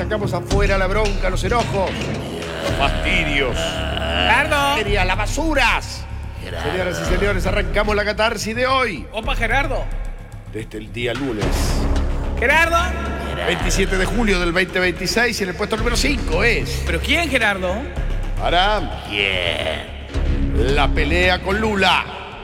sacamos afuera la bronca, los enojos, los fastidios, las basuras. Señoras y señores, arrancamos la catarsis de hoy. Opa, Gerardo. Desde el día lunes. Gerardo. 27 de julio del 2026 y en el puesto número 5 es... ¿Pero quién, Gerardo? Para... la pelea con Lula.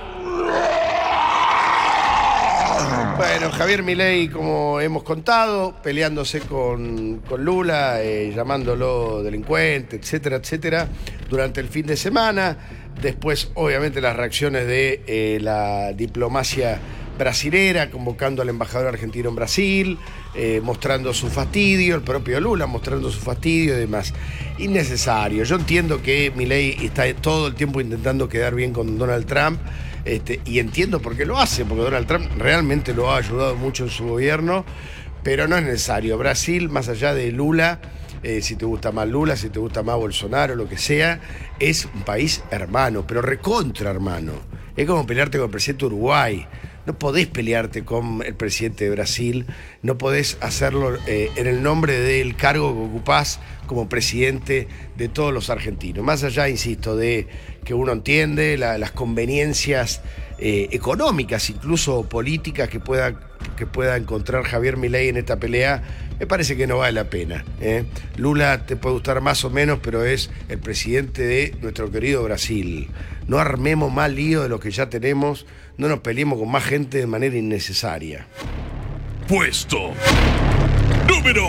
Bueno, Javier Milei, como hemos contado, peleándose con Lula, llamándolo delincuente, etcétera, etcétera, durante el fin de semana. Después, obviamente, las reacciones de la diplomacia brasilera, convocando al embajador argentino en Brasil, mostrando su fastidio, el propio Lula mostrando su fastidio y demás. Innecesario. Yo entiendo que Milei está todo el tiempo intentando quedar bien con Donald Trump, y entiendo por qué lo hace, porque Donald Trump realmente lo ha ayudado mucho en su gobierno, pero no es necesario. Brasil, más allá de Lula, si te gusta más Lula, si te gusta más Bolsonaro, lo que sea, es un país hermano, pero recontra hermano. Es como pelearte con el presidente de Uruguay. No podés pelearte con el presidente de Brasil, no podés hacerlo en el nombre del cargo que ocupás como presidente de todos los argentinos. Más allá, insisto, de que uno entiende las conveniencias económicas, incluso políticas que pueda encontrar Javier Milei en esta pelea, me parece que no vale la pena. Lula te puede gustar más o menos, pero es el presidente de nuestro querido Brasil. No armemos más lío de lo que ya tenemos, no nos peleemos con más gente de manera innecesaria. Puesto número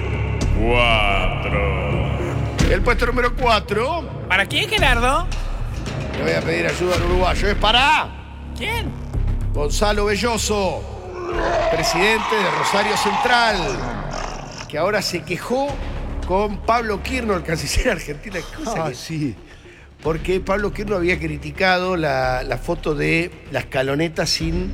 4. El puesto número 4. ¿Para quién, Gerardo? Le voy a pedir ayuda al uruguayo. Es para... ¿Quién? Gonzalo Belloso, presidente de Rosario Central, que ahora se quejó con Pablo Kirchner, el canciller argentino. Sí. Porque Pablo Kirchner había criticado la foto de la escaloneta sin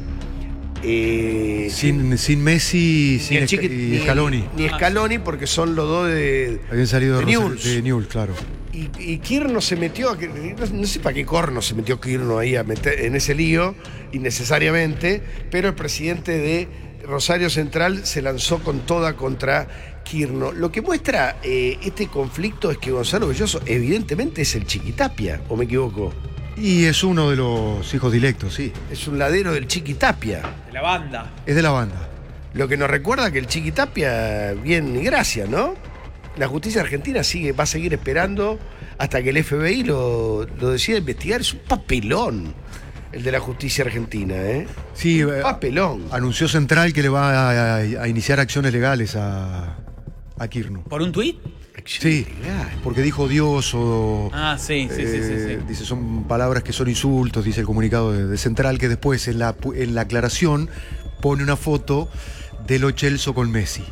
Messi, ni Scaloni. Ni Scaloni, porque son los dos Habían salido de Newell's, claro. Y Kirchner se metió, no sé para qué corno se metió Kirchner ahí a meter en ese lío, innecesariamente, pero el presidente de Rosario Central se lanzó con toda contra Kirchner. Lo que muestra este conflicto es que Gonzalo Belloso evidentemente es el Chiquitapia, ¿o me equivoco? Y es uno de los hijos directos, sí. Es un ladero del Chiquitapia. De la banda. Es de la banda. Lo que nos recuerda que el Chiquitapia, bien y gracias, ¿no? La justicia argentina va a seguir esperando hasta que el FBI lo decida investigar. Es un papelón el de la justicia argentina, ¿eh? Sí, un papelón. Anunció Central que le va a iniciar acciones legales a Kirchner. ¿Por un tuit? Sí, porque dijo Dios o... Ah, sí. Dice, son palabras que son insultos, dice el comunicado de Central, que después en la aclaración pone una foto de Lo Celso con Messi.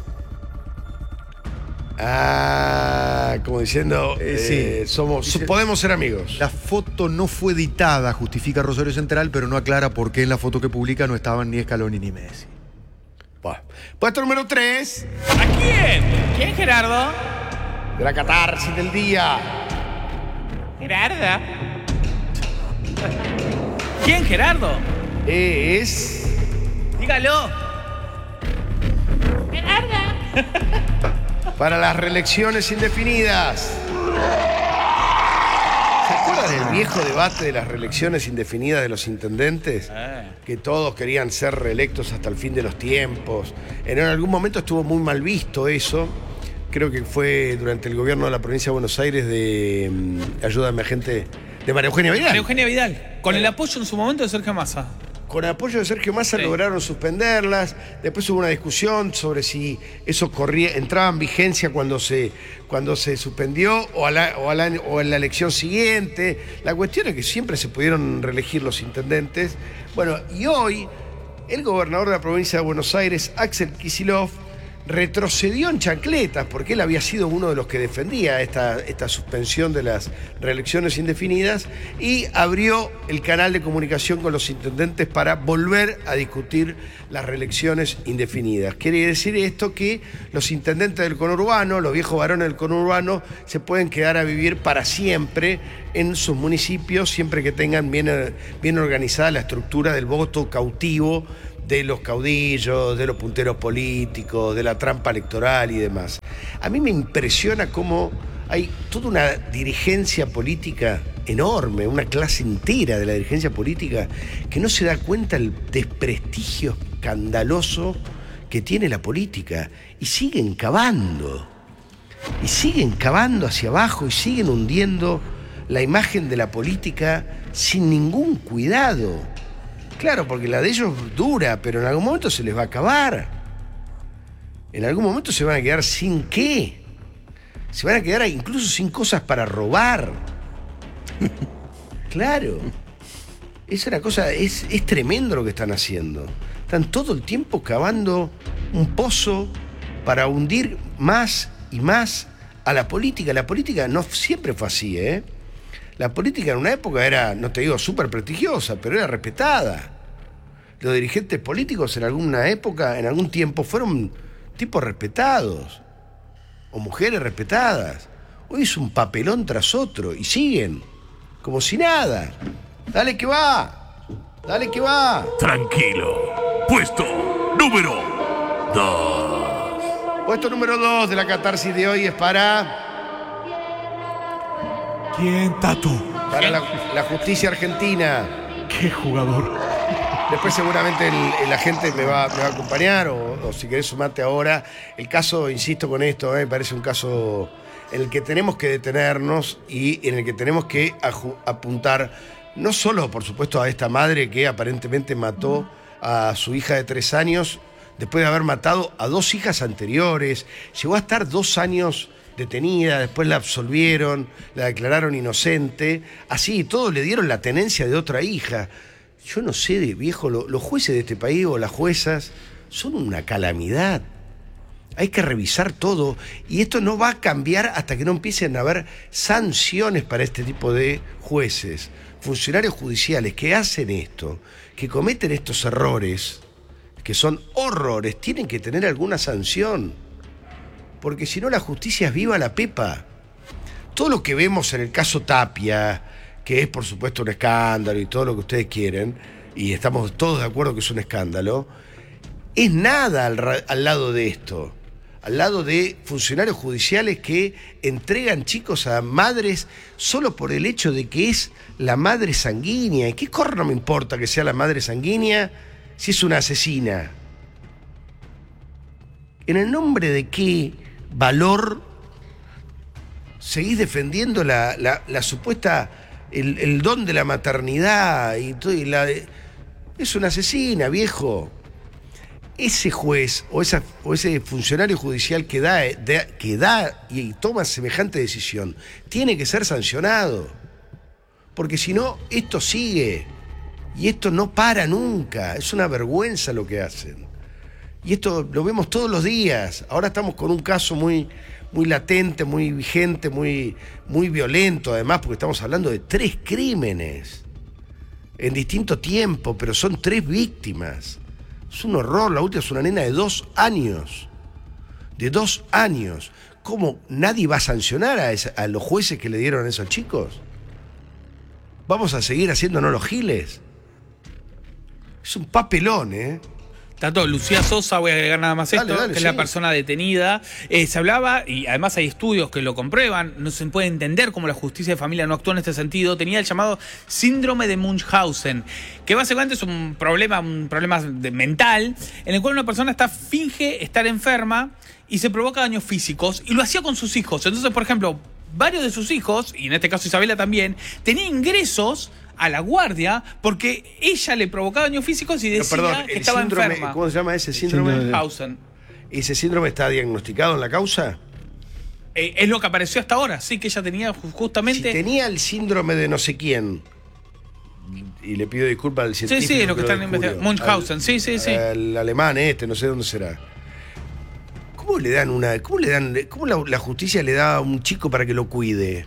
Como diciendo, sí. Podemos ser amigos. La foto no fue editada, justifica Rosario Central, pero no aclara por qué en la foto que publica no estaban ni Scaloni ni Messi. Bueno. Puesto número 3. ¿A quién? ¿Quién, Gerardo? De la catarsis del día. Gerardo. ¿Quién, Gerardo? Es... Dígalo. Para las reelecciones indefinidas. ¿Se acuerdan del viejo debate de las reelecciones indefinidas de los intendentes? Que todos querían ser reelectos hasta el fin de los tiempos. En algún momento estuvo muy mal visto eso. Creo que fue durante el gobierno de la provincia de Buenos Aires de ayúdame gente, de María Eugenia Vidal. María Eugenia Vidal, con el apoyo en su momento de Sergio Massa. Con el apoyo de Sergio Massa sí. Lograron suspenderlas. Después hubo una discusión sobre si eso entraba en vigencia cuando se suspendió o en la elección siguiente. La cuestión es que siempre se pudieron reelegir los intendentes. Bueno, y hoy el gobernador de la provincia de Buenos Aires, Axel Kicillof, retrocedió en chancletas, porque él había sido uno de los que defendía esta suspensión de las reelecciones indefinidas, y abrió el canal de comunicación con los intendentes para volver a discutir las reelecciones indefinidas. Quiere decir esto que los intendentes del conurbano, los viejos varones del conurbano, se pueden quedar a vivir para siempre en sus municipios, siempre que tengan bien organizada la estructura del voto cautivo de los caudillos, de los punteros políticos, de la trampa electoral y demás. A mí me impresiona cómo hay toda una dirigencia política enorme, una clase entera de la dirigencia política que no se da cuenta el desprestigio escandaloso que tiene la política y siguen cavando hacia abajo y siguen hundiendo la imagen de la política sin ningún cuidado. Claro, porque la de ellos dura, pero en algún momento se les va a acabar. En algún momento se van a quedar sin qué. Se van a quedar incluso sin cosas para robar. Claro. Es una cosa, es tremendo lo que están haciendo. Están todo el tiempo cavando un pozo para hundir más y más a la política. La política no siempre fue así, ¿eh? La política en una época era, no te digo súper prestigiosa, pero era respetada. Los dirigentes políticos en alguna época, en algún tiempo, fueron tipos respetados. O mujeres respetadas. Hoy es un papelón tras otro y siguen como si nada. Dale que va. Dale que va. Tranquilo. Puesto número 2. Puesto número 2 de la catarsis de hoy es para ¿Quién, Tato? Para la justicia argentina. ¡Qué jugador! Después seguramente la gente me va a acompañar o si querés sumarte ahora. El caso, insisto con esto, me parece un caso en el que tenemos que detenernos y en el que tenemos que apuntar no solo, por supuesto, a esta madre que aparentemente mató a su hija de 3 años después de haber matado a 2 hijas anteriores. Llegó a estar 2 años detenida, después la absolvieron, la declararon inocente. Así, todos le dieron la tenencia de otra hija. Yo no sé, viejo, los jueces de este país o las juezas son una calamidad. Hay que revisar todo y esto no va a cambiar hasta que no empiecen a haber sanciones para este tipo de jueces, funcionarios judiciales que hacen esto, que cometen estos errores, que son horrores, tienen que tener alguna sanción. Porque si no la justicia es viva la pepa. Todo lo que vemos en el caso Tapia, que es por supuesto un escándalo y todo lo que ustedes quieren, y estamos todos de acuerdo que es un escándalo, es nada al lado de esto, al lado de funcionarios judiciales que entregan chicos a madres solo por el hecho de que es la madre sanguínea. ¿Y qué corno me importa que sea la madre sanguínea si es una asesina? ¿En el nombre de qué valor seguís defendiendo la supuesta, el don de la maternidad y todo? Es una asesina, viejo. Ese juez o ese funcionario judicial que da y toma semejante decisión tiene que ser sancionado. Porque si no, esto sigue. Y esto no para nunca. Es una vergüenza lo que hacen. Y esto lo vemos todos los días. Ahora estamos con un caso muy latente, muy vigente, muy violento, además, porque estamos hablando de 3 crímenes en distinto tiempo, pero son 3 víctimas. Es un horror. La última es una nena de 2 años. De 2 años. ¿Cómo nadie va a sancionar a los jueces que le dieron a esos chicos? ¿Vamos a seguir haciéndonos los giles? Es un papelón, ¿eh? Tato, Lucía Sosa, voy a agregar nada más esto, dale, que es sí. la persona detenida. Se hablaba, y además hay estudios que lo comprueban, no se puede entender cómo la justicia de familia no actúa en este sentido. Tenía el llamado síndrome de Munchausen, que básicamente es un problema mental, en el cual una persona finge estar enferma y se provoca daños físicos, y lo hacía con sus hijos. Entonces, por ejemplo, varios de sus hijos, y en este caso Isabela también, tenía ingresos a la guardia porque ella le provocaba daños físicos y decía que estaba enferma. ¿Cómo se llama ese síndrome? Munchausen. ¿Ese síndrome está diagnosticado en la causa? Es lo que apareció hasta ahora, sí, que ella tenía justamente... Si tenía el síndrome de no sé quién, y le pido disculpas al científico. Sí, es lo que están investigando. Munchausen, sí. El alemán no sé dónde será. ¿Cómo la justicia le da a un chico para que lo cuide?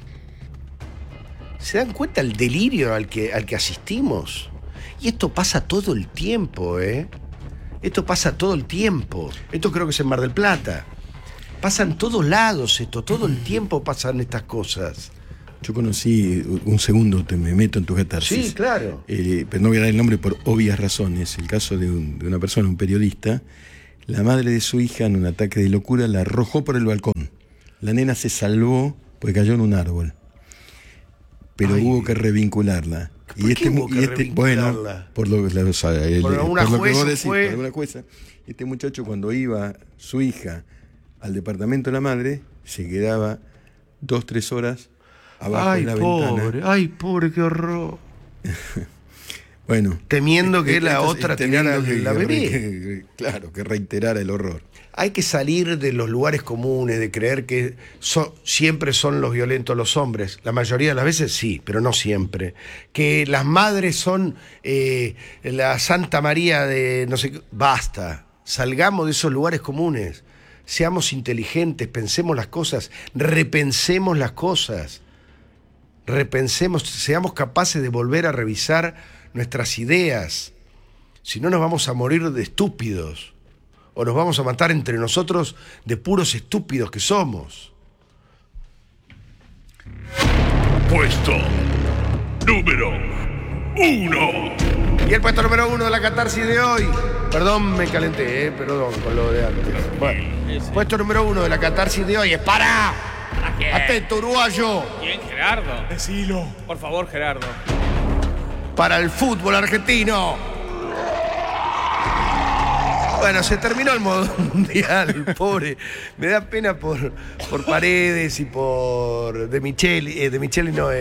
¿Se dan cuenta el delirio al que asistimos? Y esto pasa todo el tiempo, ¿eh? Esto pasa todo el tiempo. Esto creo que es en Mar del Plata. Pasa en todos lados esto, todo el tiempo pasan estas cosas. Yo conocí, un segundo, me meto en tu catarsis. Sí, claro. Pero no voy a dar el nombre por obvias razones. El caso de una persona, un periodista, La madre de su hija, en un ataque de locura, la arrojó por el balcón. La nena se salvó porque cayó en un árbol. Pero hubo que revincularla. ¿Por qué hubo que revincularla? Bueno, por lo que vos decís, por alguna jueza. Este muchacho, cuando iba su hija al departamento de la madre, se quedaba 2-3 horas abajo de la ventana. Ay, pobre, qué horror. Bueno. Temiendo que la otra tirara la bebé. Claro, que reiterara el horror. Hay que salir de los lugares comunes, de creer que siempre son los violentos los hombres. La mayoría de las veces sí, pero no siempre. Que las madres son la Santa María de no sé qué. Basta. Salgamos de esos lugares comunes. Seamos inteligentes, pensemos las cosas, repensemos las cosas. Repensemos, seamos capaces de volver a revisar nuestras ideas. Si no, nos vamos a morir de estúpidos. O nos vamos a matar entre nosotros de puros estúpidos que somos. Puesto número 1. Y el puesto número 1 de la catarsis de hoy. Perdón, me calenté, perdón con lo de antes. Bueno, puesto número 1 de la catarsis de hoy es para. Atento, uruguayo. ¿Quién, Gerardo? Decilo. Por favor, Gerardo. Para el fútbol argentino. Bueno, se terminó el modo mundial, pobre. Me da pena por Paredes y por De Micheli no,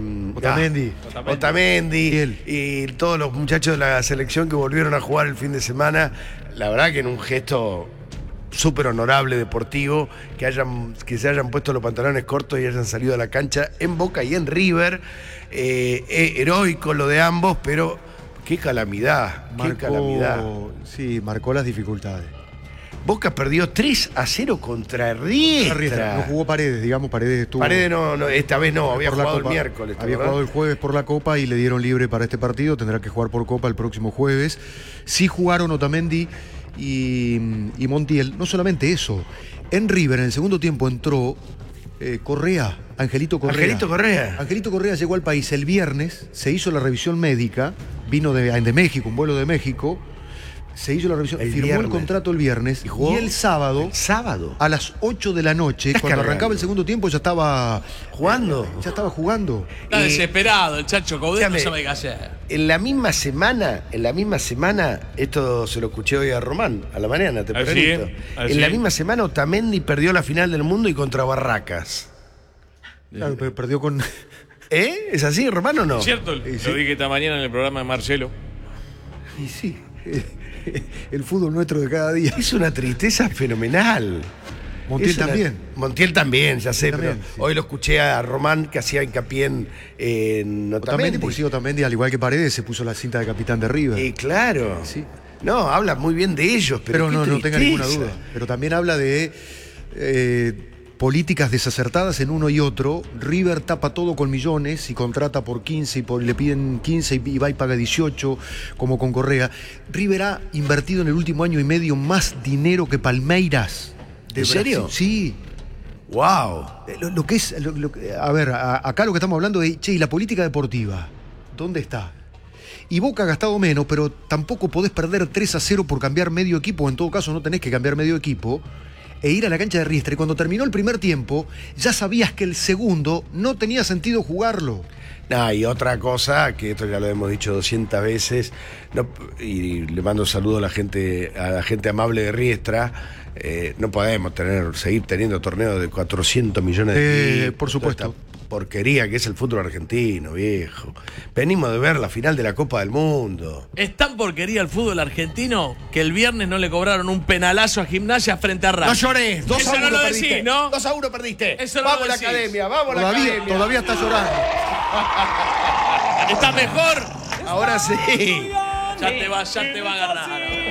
Otamendi y todos los muchachos de la selección que volvieron a jugar el fin de semana. La verdad que en un gesto súper honorable deportivo, que se hayan puesto los pantalones cortos y hayan salido a la cancha en Boca y en River. Heroico lo de ambos, pero qué calamidad, qué calamidad. Sí, marcó las dificultades. Boca perdió 3-0 contra Riestra. No jugó Paredes, digamos, Paredes estuvo. Paredes no, esta vez no, había jugado el miércoles. Había jugado el jueves por la Copa y le dieron libre para este partido, tendrá que jugar por Copa el próximo jueves. Sí jugaron Otamendi y Montiel. No solamente eso, en River en el segundo tiempo entró Correa, Angelito Correa. Angelito Correa llegó al país el viernes, se hizo la revisión médica, vino de México, un vuelo de México, se hizo la revisión, firmó el contrato el viernes y el sábado a las 8 de la noche, cuando arrancaba el segundo tiempo, ya estaba jugando. Está desesperado el Chacho Caudé, no sabe qué hacer. En la misma semana, esto se lo escuché hoy a Román, a la mañana, tempranito. En la misma semana Otamendi perdió la final del mundo y contra Barracas. Claro, pero perdió con... ¿Es así, Román, o no? ¿Cierto? Lo dije esta mañana en el programa de Marcelo. Y sí, el fútbol nuestro de cada día. Es una tristeza fenomenal. Montiel también, ya sé, pero hoy lo escuché a Román que hacía hincapié en Otamendi. Porque sí, Otamendi, al igual que Paredes, se puso la cinta de capitán de River. Claro. Sí. No, habla muy bien de ellos, pero no tenga ninguna duda. Pero también habla de políticas desacertadas en uno y otro. River tapa todo con millones y contrata por 15 y le piden 15 y va y paga 18, como con Correa. River ha invertido en el último año y medio más dinero que Palmeiras. ¿En serio? Sí. ¡Wow! Acá lo que estamos hablando es, ¿y la política deportiva? ¿Dónde está? Y Boca ha gastado menos, pero tampoco podés perder 3-0 por cambiar medio equipo. En todo caso, no tenés que cambiar medio equipo e ir a la cancha de Riestra. Y cuando terminó el primer tiempo, ya sabías que el segundo no tenía sentido jugarlo. Y otra cosa, que esto ya lo hemos dicho 200 veces, y le mando saludo a la gente amable de Riestra. No podemos seguir teniendo torneos de 400 millones de pesos. Por supuesto. Porquería que es el fútbol argentino, viejo. Venimos de ver la final de la Copa del Mundo. Es tan porquería el fútbol argentino que el viernes no le cobraron un penalazo a Gimnasia frente a Racing. No llores, 2-1 no lo perdiste. decís, ¿no? 2-1 perdiste. Eso no vamos lo a la decís. academia, vamos a la academia. Todavía está llorando. ¿Está mejor? Ahora sí. Ya te va a agarrar.